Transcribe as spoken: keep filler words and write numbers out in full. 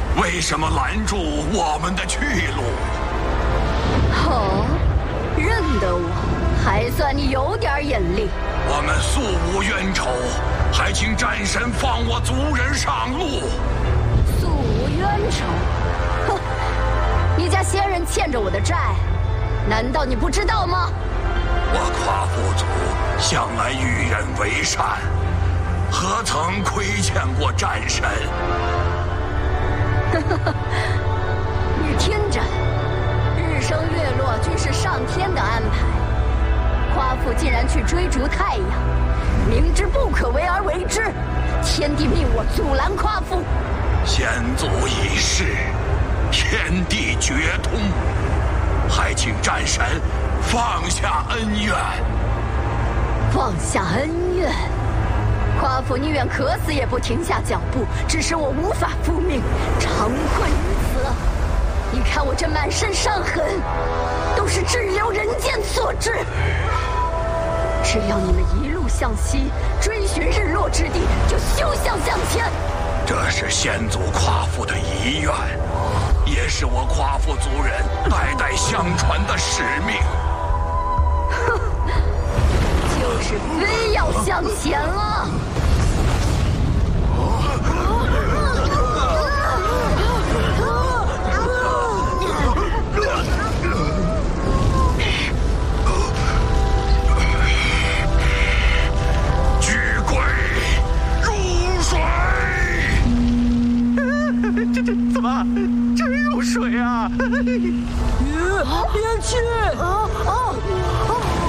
为什么拦住我们的去路？ 哦，认得我，还算你有点眼力。 我们素无冤仇，还请战神放我族人上路。 素无冤仇？哼，你家先人欠着我的债，难道你不知道吗？ 我夸父族向来与人为善，何曾亏欠过战神？ 你听着，日升月落均是上天的安排。夸父竟然去追逐太阳，明知不可为而为之，天地命我阻拦夸父。 先祖已逝，天地决通，还请战神放下恩怨。 放下恩怨？夸父宁愿渴死也不停下脚步，只是我无法复命，长困于此。你看我这满身伤痕，都是滞留人间所致。只要你们一路向西，追寻日落之地，就休想向前。 这是先祖夸父的遗愿，也是我夸父族人代代相传的使命。 哼，就是非要向前了。 真入水啊！ 别去！